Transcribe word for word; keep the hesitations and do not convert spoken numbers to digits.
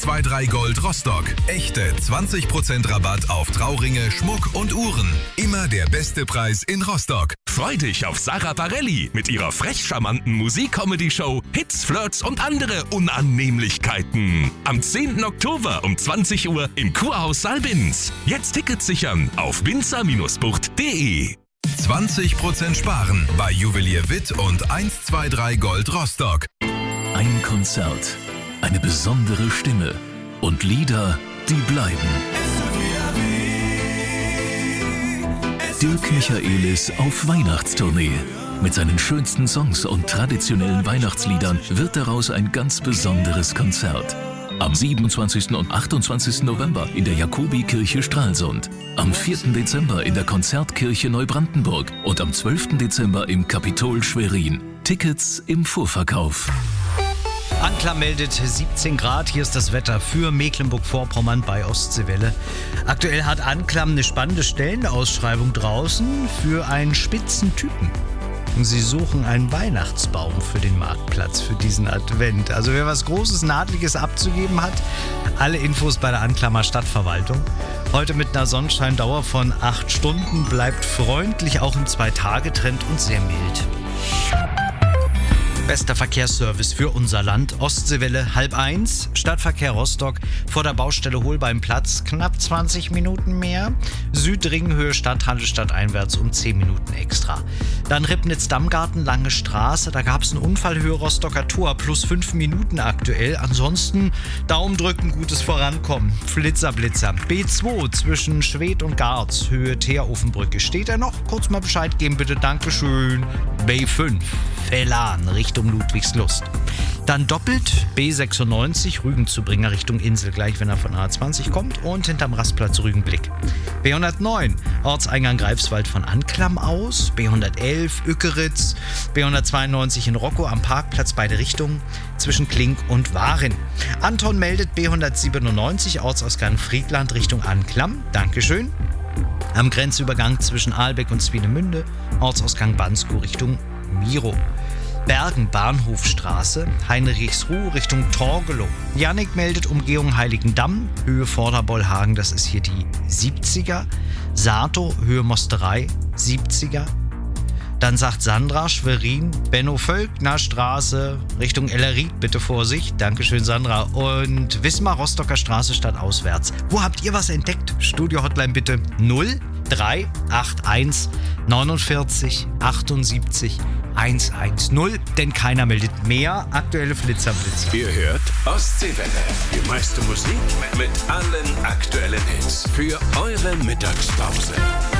zwei drei Gold Rostock. Echte zwanzig Prozent Rabatt auf Trauringe, Schmuck und Uhren. Immer der beste Preis in Rostock. Freu dich auf Sarah Bareilles mit ihrer frech charmanten Musik-Comedy-Show Hits, Flirts und andere Unannehmlichkeiten. Am zehnten Oktober um zwanzig Uhr im Kurhaus Saalbins. Jetzt Tickets sichern auf binzer Bindestrich bucht punkt de. zwanzig Prozent sparen bei Juwelier Witt und eins zwei drei Gold Rostock. Ein Konzert, eine besondere Stimme und Lieder, die bleiben. Dirk Michaelis auf Weihnachtstournee. Mit seinen schönsten Songs und traditionellen Weihnachtsliedern wird daraus ein ganz besonderes Konzert. Am siebenundzwanzigsten und achtundzwanzigsten November in der Jakobikirche Stralsund. Am vierten Dezember in der Konzertkirche Neubrandenburg und am zwölften Dezember im Kapitol Schwerin. Tickets im Vorverkauf. Anklam meldet siebzehn Grad. Hier ist das Wetter für Mecklenburg-Vorpommern bei Ostseewelle. Aktuell hat Anklam eine spannende Stellenausschreibung draußen für einen Spitzentypen. Sie suchen einen Weihnachtsbaum für den Marktplatz, für diesen Advent. Also wer was Großes, Nadliges abzugeben hat, alle Infos bei der Anklamer Stadtverwaltung. Heute mit einer Sonnenscheindauer von acht Stunden, bleibt freundlich, auch im Zwei-Tage-Trend und sehr mild. Bester Verkehrsservice für unser Land. Ostseewelle, halb eins. Stadtverkehr Rostock vor der Baustelle Holbeimplatz. Knapp zwanzig Minuten mehr. Südring, Höhe Stadthalle, stadteinwärts um zehn Minuten extra. Dann Ribnitz-Dammgarten, Lange Straße. Da gab es einen Unfall, Höhe Rostocker Tor. Plus fünf Minuten aktuell. Ansonsten Daumen drücken, gutes Vorankommen. Flitzer, Blitzer. B zwei zwischen Schwedt und Garz. Höhe Teerofenbrücke. Steht er noch? Kurz mal Bescheid geben, bitte. Dankeschön. B fünf. Fellan, Richtung Ludwigslust. Dann doppelt B sechsundneunzig, Rügen zu Bringer Richtung Insel, gleich wenn er von A zwanzig kommt, und hinterm Rastplatz Rügenblick. B hundertneun, Ortseingang Greifswald von Anklam aus. B hundertelf, Ückeritz. B hundertzweiundneunzig in Rockow am Parkplatz, beide Richtungen, zwischen Klink und Warin. Anton meldet B hundertsiebenundneunzig, Ortsausgang Friedland Richtung Anklam. Dankeschön. Am Grenzübergang zwischen Ahlbeck und Swinemünde, Ortsausgang Banskow Richtung Miro. Bergen, Bahnhofstraße, Heinrichsruh Richtung Torgelow. Jannik meldet Umgehung Heiligendamm, Höhe Vorderbollhagen, das ist hier die siebziger. Sato, Höhe Mosterei, siebziger. Dann sagt Sandra, Schwerin, Benno-Völkner Straße, Richtung Ellerit, bitte Vorsicht. Dankeschön, Sandra. Und Wismar, Rostocker Straße, stadtauswärts. Wo habt ihr was entdeckt? Studio-Hotline bitte null drei acht eins neunundvierzig achtundsiebzig hundertzehn, denn keiner meldet mehr. Aktuelle Flitzerblitzer. Ihr hört Ostseewelle, die meiste Musik mit allen aktuellen Hits für eure Mittagspause.